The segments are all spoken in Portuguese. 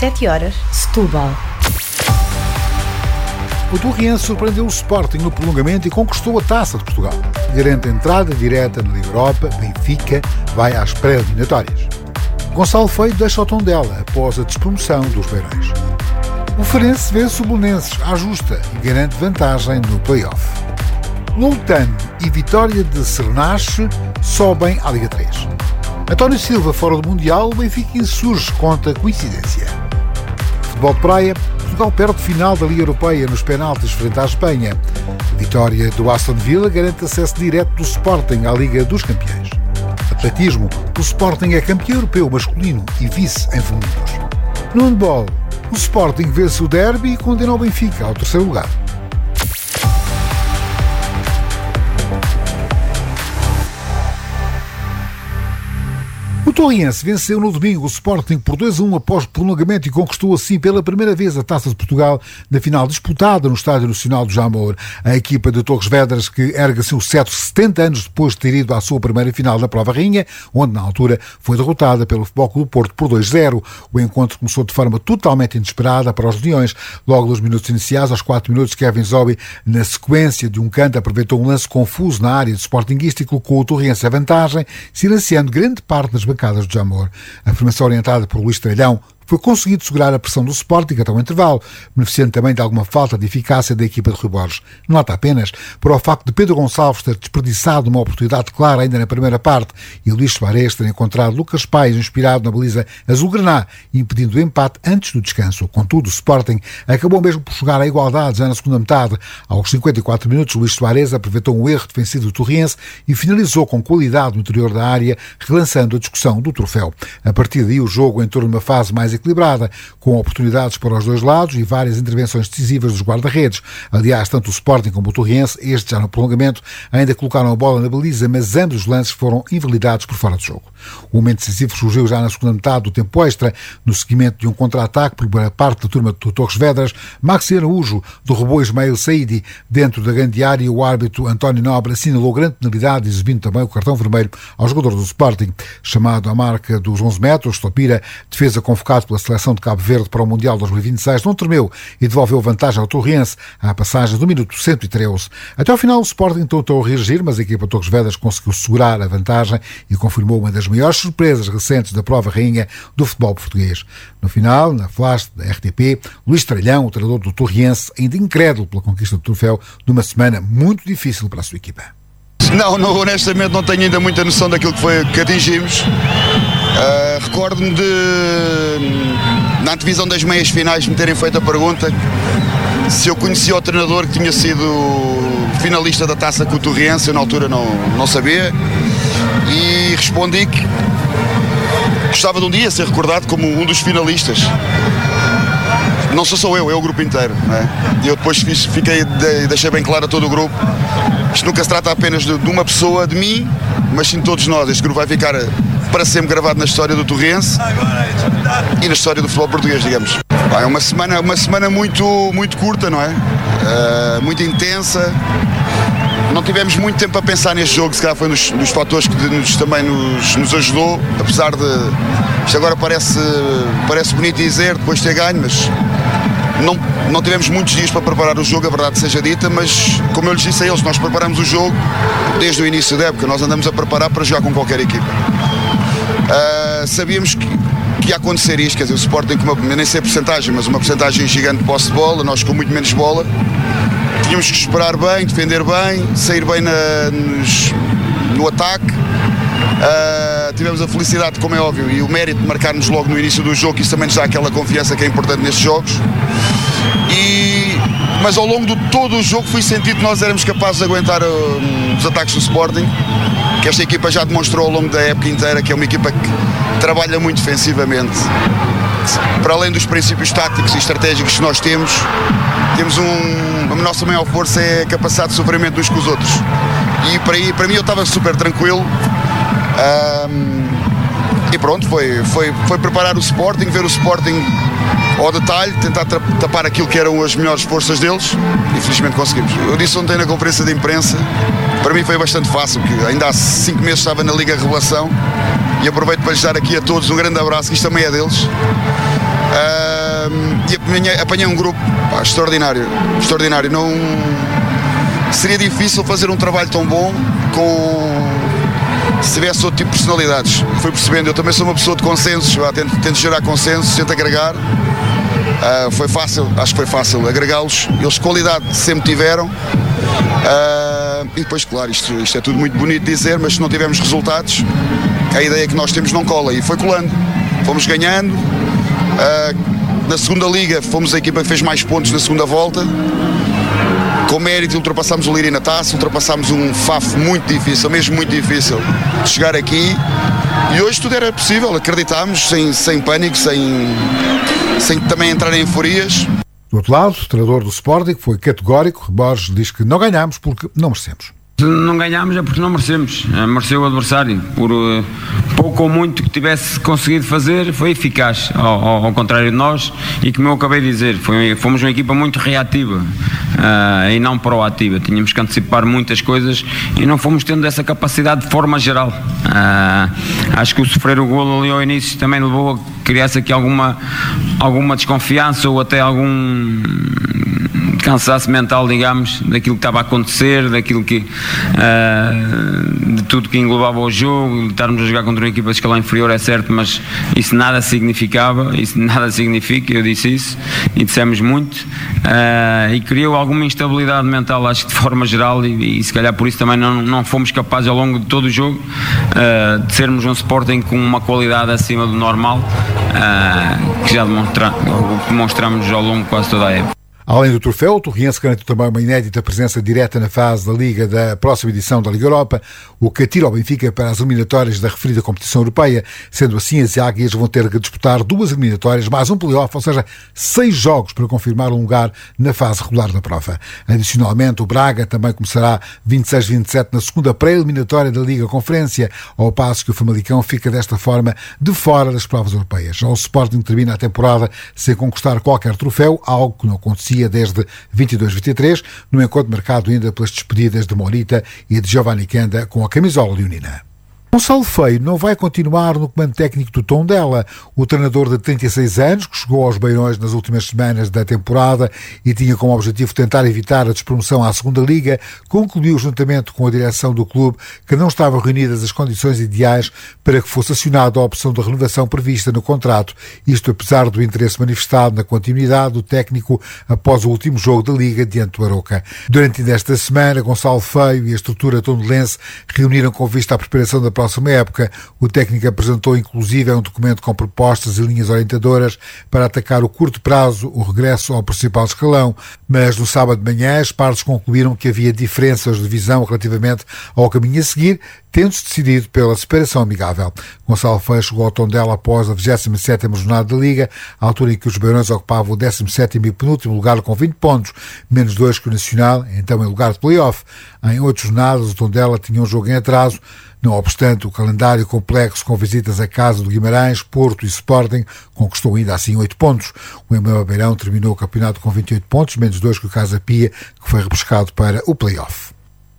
7h, Setúbal. O Torriense surpreendeu o Sporting no prolongamento e conquistou a Taça de Portugal. Garante a entrada direta na Liga Europa, Benfica vai às pré-eliminatórias. Gonçalo Feio deixa o Tondela após a despromoção dos Beirões. O Farense vence o Belenenses à justa e garante vantagem no play-off. Loutano e vitória de Cernache sobem à Liga 3. António Silva fora do Mundial, o Benfica insurge contra coincidência. Futebol de praia, Portugal perde final da Liga Europeia nos penaltis frente à Espanha. Vitória do Aston Villa garante acesso direto do Sporting à Liga dos Campeões. Atletismo, o Sporting é campeão europeu masculino e vice em femininos. No handball, o Sporting vence o derby e condena o Benfica ao terceiro lugar. O Torriense venceu no domingo o Sporting por 2-1 após prolongamento e conquistou assim pela primeira vez a Taça de Portugal na final disputada no Estádio Nacional do Jamor. A equipa de Torres Vedras, que ergue assim o cetro 70 anos depois de ter ido à sua primeira final da Prova Rainha, onde na altura foi derrotada pelo Futebol Clube do Porto por 2-0. O encontro começou de forma totalmente inesperada para os Leões. Logo nos minutos iniciais, aos 4 minutos, Kevin Zobi, na sequência de um canto, aproveitou um lance confuso na área do Sportingista e colocou o Torriense à vantagem, silenciando grande parte das bancadas do Jamor. A formação orientada por Luís Tralhão foi conseguido segurar a pressão do Sporting até o intervalo, beneficiando também de alguma falta de eficácia da equipa de Rui Borges. Nota apenas para o facto de Pedro Gonçalves ter desperdiçado uma oportunidade clara ainda na primeira parte e Luís Soares ter encontrado Lucas Paes inspirado na baliza azul-graná, impedindo o empate antes do descanso. Contudo, o Sporting acabou mesmo por chegar à igualdade já na segunda metade. Aos 54 minutos, Luís Soares aproveitou um erro defensivo do Torriense e finalizou com qualidade no interior da área, relançando a discussão do troféu. A partir daí, o jogo entrou numa fase mais equilibrada, com oportunidades para os dois lados e várias intervenções decisivas dos guarda-redes. Aliás, tanto o Sporting como o Torriense, este já no prolongamento, ainda colocaram a bola na baliza, mas ambos os lances foram invalidados por fora de jogo. O momento decisivo surgiu já na segunda metade do tempo extra, no seguimento de um contra-ataque por parte da turma do Torres Vedras. Maxi Araújo derrubou Ismael Saidi dentro da grande área e o árbitro António Nobre assinalou grande penalidade, exibindo também o cartão vermelho ao jogador do Sporting. Chamado à marca dos 11 metros, Topira, defesa convocado pela seleção de Cabo Verde para o Mundial 2026, não tremeu e devolveu vantagem ao Torriense à passagem do minuto 113. Até ao final o Sporting tentou reagir, mas a equipa de Torres Vedras conseguiu segurar a vantagem e confirmou uma das maiores surpresas recentes da Prova Rainha do futebol português. No final, na flash da RTP, Luís Tralhão, o treinador do Torriense, ainda incrédulo pela conquista do troféu numa semana muito difícil para a sua equipa. Não, honestamente não tenho ainda muita noção daquilo que atingimos. Recordo-me na antevisão das meias finais, me terem feito a pergunta se eu conhecia o treinador que tinha sido finalista da taça com o Torriense. Eu na altura não sabia e respondi que gostava de um dia ser recordado como um dos finalistas. Não sou só eu, é o grupo inteiro, não é? E eu depois deixei bem claro a todo o grupo, isto nunca se trata apenas de uma pessoa, de mim, mas sim de todos nós. Este grupo vai ficar para sempre gravado na história do Torriense e na história do futebol português, digamos. É uma semana muito, muito curta, não é? Muito intensa. Não tivemos muito tempo a pensar neste jogo, se calhar foi um dos fatores que também nos ajudou, apesar de isto agora parece bonito dizer, depois de ter ganho, mas não tivemos muitos dias para preparar o jogo, a verdade seja dita, mas como eu lhes disse a eles, nós preparamos o jogo desde o início da época, nós andamos a preparar para jogar com qualquer equipa. Sabíamos que ia acontecer isto, quer dizer, o Sporting com nem sei a porcentagem, mas uma porcentagem gigante de posse de bola, nós com muito menos bola. Tínhamos que esperar bem, defender bem, sair bem no ataque. Tivemos a felicidade, como é óbvio, e o mérito de marcarmos logo no início do jogo, que isso também nos dá aquela confiança que é importante nestes jogos. Mas ao longo de todo o jogo fui sentido que nós éramos capazes de aguentar os ataques do Sporting, que esta equipa já demonstrou ao longo da época inteira que é uma equipa que trabalha muito defensivamente. Para além dos princípios táticos e estratégicos que nós temos a nossa maior força é a capacidade de sofrimento uns com os outros. E para mim eu estava super tranquilo. E pronto, foi preparar o Sporting, ver o Sporting ao detalhe, tentar tapar aquilo que eram as melhores forças deles e felizmente conseguimos. Eu disse ontem na conferência de imprensa, para mim foi bastante fácil, porque ainda há 5 meses estava na Liga Revelação e aproveito para lhes dar aqui a todos um grande abraço, que isto também é deles. E apanhei um grupo extraordinário. Não seria difícil fazer um trabalho tão bom se tivesse outro tipo de personalidades. Fui percebendo, eu também sou uma pessoa de consensos, tento gerar consensos, tento agregar. Foi fácil, acho que foi fácil agregá-los. Eles qualidade sempre tiveram. E depois, claro, isto é tudo muito bonito de dizer, mas se não tivermos resultados, a ideia que nós temos não cola. E foi colando. Fomos ganhando. Na segunda liga fomos a equipa que fez mais pontos na segunda volta. Com mérito ultrapassámos o Leiria na taça, ultrapassámos um Faf muito difícil, mesmo muito difícil de chegar aqui. E hoje tudo era possível, acreditámos, sem pânico, sem também entrar em euforias. Do outro lado, o treinador do Sporting foi categórico. Borges diz que não ganhámos porque não merecemos. Se não ganhámos é porque não merecemos. Mereceu o adversário. Por pouco ou muito que tivesse conseguido fazer, foi eficaz, ao contrário de nós. E como eu acabei de dizer, fomos uma equipa muito reativa e não proativa. Tínhamos que antecipar muitas coisas e não fomos tendo essa capacidade de forma geral. Acho que o sofrer o golo ali ao início também levou a criar-se aqui alguma desconfiança ou até algum cansaço mental, digamos, daquilo que estava a acontecer, daquilo que de tudo que englobava o jogo. Estarmos a jogar contra uma equipa de escalão inferior é certo, mas isso nada significava, isso nada significa, eu disse isso e dissemos muito, e criou alguma instabilidade mental, acho que de forma geral, e se calhar por isso também não fomos capazes ao longo de todo o jogo de sermos um Sporting com uma qualidade acima do normal, que já demonstramos ao longo de quase toda a época. Além do troféu, o Torriense garantiu também uma inédita presença direta na fase da Liga da próxima edição da Liga Europa, o que atira ao Benfica para as eliminatórias da referida competição europeia. Sendo assim, as Águias vão ter que disputar 2 eliminatórias, mais um play-off, ou seja, 6 jogos para confirmar um lugar na fase regular da prova. Adicionalmente, o Braga também começará 26-27 na segunda pré-eliminatória da Liga Conferência, ao passo que o Famalicão fica desta forma de fora das provas europeias. Já o Sporting termina a temporada sem conquistar qualquer troféu, algo que não acontecia desde 22-23, no encontro marcado ainda pelas despedidas de Morita e de Giovanni Canda com a camisola leonina. Gonçalo Feio não vai continuar no comando técnico do Tondela. O treinador de 36 anos, que chegou aos Beirões nas últimas semanas da temporada e tinha como objetivo tentar evitar a despromoção à segunda Liga, concluiu juntamente com a direção do clube que não estavam reunidas as condições ideais para que fosse acionada a opção de renovação prevista no contrato, isto apesar do interesse manifestado na continuidade do técnico após o último jogo da Liga diante do Aroca. Durante esta semana, Gonçalo Feio e a estrutura tondelense reuniram com vista à preparação da próxima época. O técnico apresentou inclusive um documento com propostas e linhas orientadoras para atacar o curto prazo o regresso ao principal escalão, mas no sábado de manhã as partes concluíram que havia diferenças de visão relativamente ao caminho a seguir, tendo-se decidido pela separação amigável. Gonçalo Feio chegou ao Tondela após a 27ª jornada da Liga, à altura em que os Beirões ocupavam o 17º e penúltimo lugar com 20 pontos, menos 2 que o Nacional, então em lugar de play-off. Em 8 jornadas o Tondela tinha um jogo em atraso. Não obstante, o calendário complexo com visitas à casa do Guimarães, Porto e Sporting conquistou ainda assim 8 pontos. O Emblema Beirão terminou o campeonato com 28 pontos, menos 2 que o Casa Pia, que foi rebuscado para o play-off.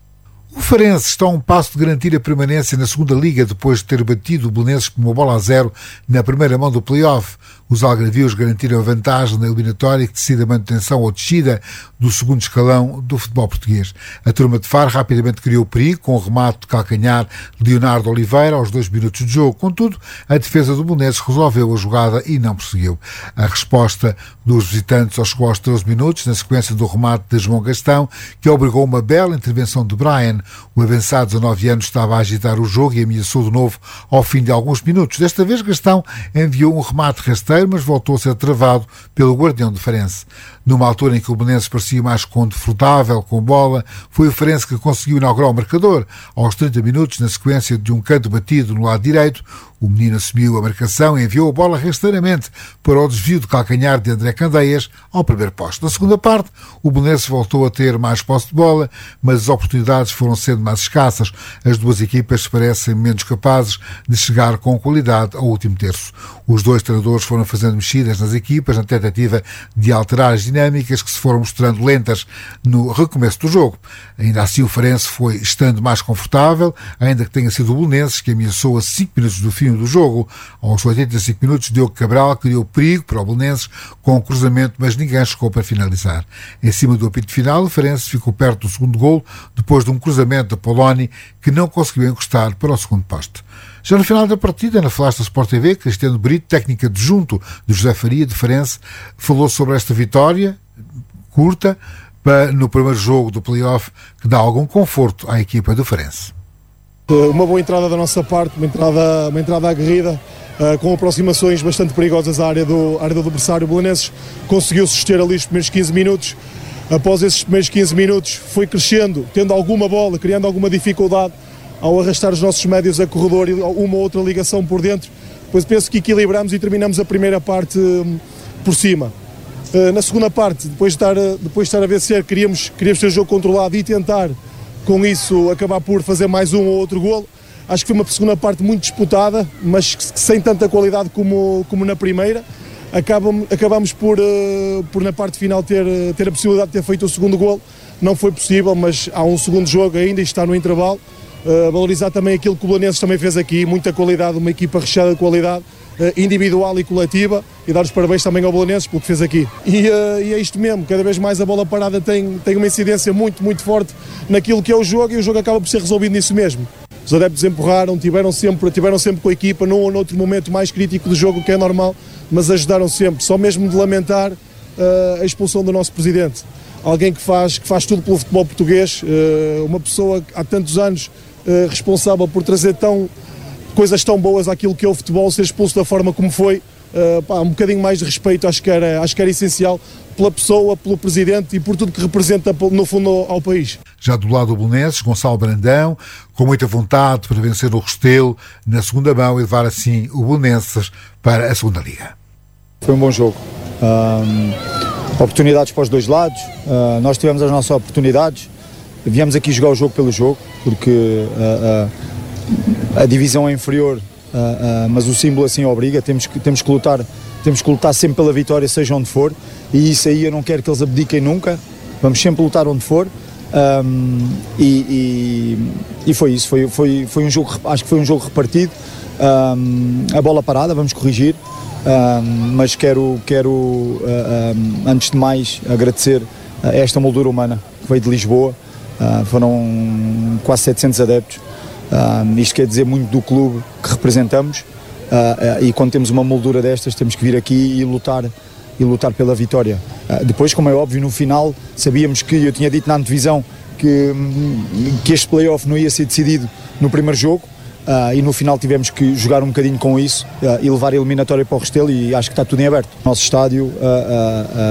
O Farense está a um passo de garantir a permanência na segunda Liga depois de ter batido o Belenenses por 1-0 na primeira mão do play-off. Os algarvios garantiram a vantagem na eliminatória que decide a manutenção ou descida do segundo escalão do futebol português. A turma de Faro rapidamente criou perigo com o remate de calcanhar de Leonardo Oliveira aos 2 minutos de jogo. Contudo, a defesa do Belenenses resolveu a jogada e não prosseguiu. A resposta dos visitantes só chegou aos 13 minutos, na sequência do remate de João Gastão, que obrigou uma bela intervenção de Brian. O avançado de 19 anos estava a agitar o jogo e ameaçou de novo ao fim de alguns minutos. Desta vez, Gastão enviou um remate rasteiro, mas voltou a ser travado pelo guardião de Farense. Numa altura em que o Belenenses parecia mais confortável com bola, foi o Farense que conseguiu inaugurar o marcador. Aos 30 minutos, na sequência de um canto batido no lado direito, o menino assumiu a marcação e enviou a bola rasteiramente para o desvio de calcanhar de André Candeias ao primeiro poste. Na segunda parte, o Belenenses voltou a ter mais posse de bola, mas as oportunidades foram sendo mais escassas. As duas equipas parecem menos capazes de chegar com qualidade ao último terço. Os dois treinadores foram fazendo mexidas nas equipas na tentativa de alterar as dinâmicas que se foram mostrando lentas no recomeço do jogo. Ainda assim, o Farense foi estando mais confortável, ainda que tenha sido o Belenenses que ameaçou a 5 minutos do fim do jogo. Aos 85 minutos, Diogo Cabral criou perigo para o Belenenses com o cruzamento, mas ninguém chegou para finalizar. Em cima do apito final, o Farense ficou perto do segundo golo, depois de um cruzamento da Poloni que não conseguiu encostar para o segundo poste. Já no final da partida, na flash da Sport TV, Cristiano Brito, técnico adjunto de José Faria, de Farense, falou sobre esta vitória curta no primeiro jogo do play-off que dá algum conforto à equipa do Farense. Uma boa entrada da nossa parte, uma entrada aguerrida, com aproximações bastante perigosas à área do adversário. O Belenenses conseguiu suster ali os primeiros 15 minutos. Após esses primeiros 15 minutos foi crescendo, tendo alguma bola, criando alguma dificuldade ao arrastar os nossos médios a corredor e uma ou outra ligação por dentro. Depois penso que equilibramos e terminamos a primeira parte por cima. Na segunda parte, depois de estar a vencer, queríamos ter o jogo controlado e tentar, com isso, acabar por fazer mais um ou outro golo. Acho que foi uma segunda parte muito disputada, mas sem tanta qualidade como na primeira. Acabamos por na parte final ter a possibilidade de ter feito o segundo golo. Não foi possível, mas há um segundo jogo ainda e está no intervalo. Valorizar também aquilo que o Belenenses também fez aqui, muita qualidade, uma equipa recheada de qualidade individual e coletiva, e dar os parabéns também ao Belenenses pelo que fez aqui. E é isto mesmo, cada vez mais a bola parada tem uma incidência muito, muito forte naquilo que é o jogo, e o jogo acaba por ser resolvido nisso mesmo. Os adeptos empurraram, tiveram sempre com a equipa, num ou noutro momento mais crítico do jogo, que é normal, mas ajudaram sempre, só mesmo de lamentar a expulsão do nosso presidente. Alguém que faz tudo pelo futebol português, uma pessoa há tantos anos responsável por trazer coisas tão boas àquilo que é o futebol, ser expulso da forma como foi. Um bocadinho mais de respeito acho que era essencial pela pessoa, pelo presidente e por tudo que representa no fundo ao país. Já do lado do Belenenses, Gonçalo Brandão, com muita vontade para vencer o Restelo na segunda mão e levar assim o Belenenses para a segunda liga. Foi um bom jogo, oportunidades para os dois lados, nós tivemos as nossas oportunidades, viemos aqui jogar o jogo pelo jogo, porque a divisão é inferior, mas o símbolo assim obriga, temos que lutar sempre pela vitória, seja onde for, e isso aí eu não quero que eles abdiquem nunca, vamos sempre lutar onde for, e foi isso, foi um jogo, acho que foi um jogo repartido, a bola parada, vamos corrigir, mas quero antes de mais agradecer a esta moldura humana que veio de Lisboa, foram quase 700 adeptos. Isto quer dizer muito do clube que representamos, e quando temos uma moldura destas temos que vir aqui e lutar pela vitória. Depois, como é óbvio, no final sabíamos que, eu tinha dito na antevisão que este play-off não ia ser decidido no primeiro jogo, e no final tivemos que jogar um bocadinho com isso e levar a eliminatória para o Restelo, e acho que está tudo em aberto. Nosso estádio